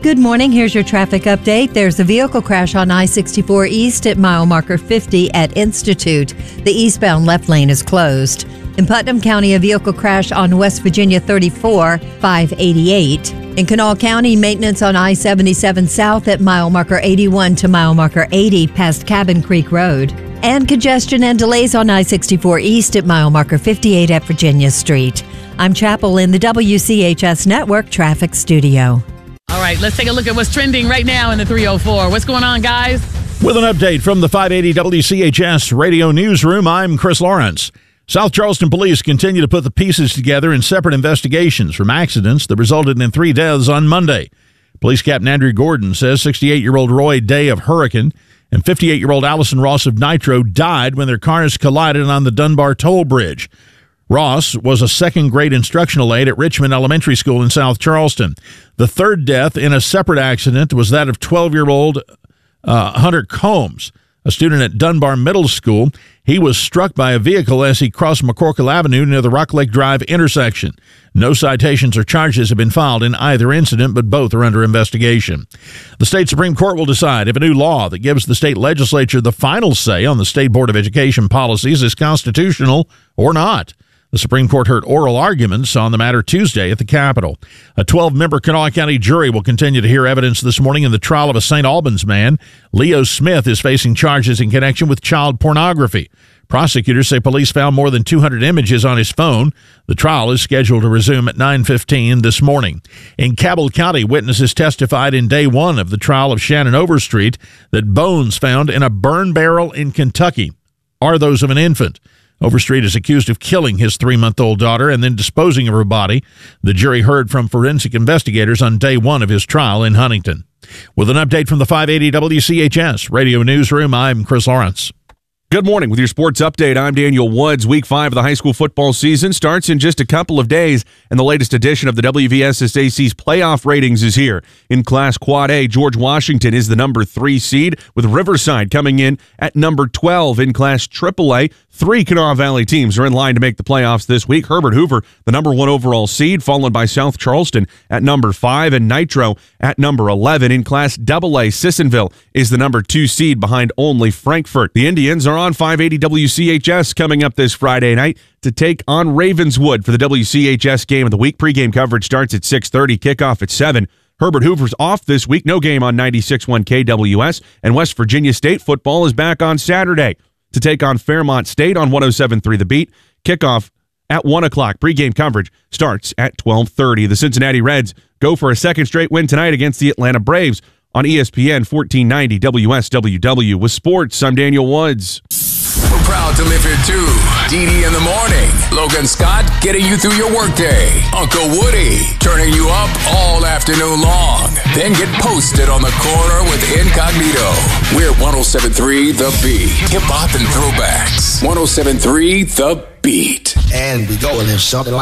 Good morning. Here's your traffic update. There's a vehicle crash on I-64 East at mile marker 50 at Institute. The eastbound left lane is closed. In Putnam County, a vehicle crash on West Virginia 34, 588. In Kanawha County, maintenance on I-77 South at mile marker 81 to mile marker 80 past Cabin Creek Road. And congestion and delays on I-64 East at mile marker 58 at Virginia Street. I'm Chapel in the WCHS Network Traffic Studio. All right, let's take a look at what's trending right now in the 304. What's going on, guys? With an update from the 580 WCHS Radio Newsroom, I'm Chris Lawrence. South Charleston police continue to put the pieces together in separate investigations from accidents that resulted in 3 deaths on Monday. Police Captain Andrew Gordon says 68-year-old Roy Day of Hurricane and 58-year-old Allison Ross of Nitro died when their cars collided on the Dunbar Toll Bridge. Ross was a second-grade instructional aide at Richmond Elementary School in South Charleston. The third death in a separate accident was that of 12-year-old Hunter Combs, a student at Dunbar Middle School. He was struck by a vehicle as he crossed McCorkle Avenue near the Rock Lake Drive intersection. No citations or charges have been filed in either incident, but both are under investigation. The state Supreme Court will decide if a new law that gives the state legislature the final say on the State Board of Education policies is constitutional or not. The Supreme Court heard oral arguments on the matter Tuesday at the Capitol. A 12-member Kanawha County jury will continue to hear evidence this morning in the trial of a St. Albans man. Leo Smith is facing charges in connection with child pornography. Prosecutors say police found more than 200 images on his phone. The trial is scheduled to resume at 9:15 this morning. In Cabell County, witnesses testified in day one of the trial of Shannon Overstreet that bones found in a burn barrel in Kentucky are those of an infant. Overstreet is accused of killing his 3-month-old daughter and then disposing of her body. The jury heard from forensic investigators on day one of his trial in Huntington. With an update from the 580 WCHS Radio Newsroom, I'm Chris Lawrence. Good morning. With your sports update, I'm Daniel Woods. Week 5 of the high school football season starts in just a couple of days, and the latest edition of the WVSSAC's playoff ratings is here. In Class Quad A, George Washington is the number 3 seed, with Riverside coming in at number 12. In Class AAA, 3 Kanawha Valley teams are in line to make the playoffs this week. Herbert Hoover, the number 1 overall seed, followed by South Charleston at number 5 and Nitro at number 11. In Class AA, Sissonville is the number 2 seed behind only Frankfort. The Indians are on 580 WCHS coming up this Friday night to take on Ravenswood for the WCHS game of the week. Pre-game coverage starts at 6:30, kickoff at 7. Herbert Hoover's off this week, no game on 96.1 KWS, and West Virginia State football is back on Saturday to take on Fairmont State on 107.3 The Beat. Kickoff at 1 o'clock. Pre-game coverage starts at 12:30. The Cincinnati Reds go for a second straight win tonight against the Atlanta Braves on ESPN 1490 WSWW. With sports, I'm Daniel Woods. We're proud to live here too. Dee in the morning. Logan Scott getting you through your workday. Uncle Woody turning you up all afternoon long. Then get posted on the corner with Incognito. We're 107.3 The Beat. Hip hop and throwbacks. 107.3 The Beat. And we go and there's something like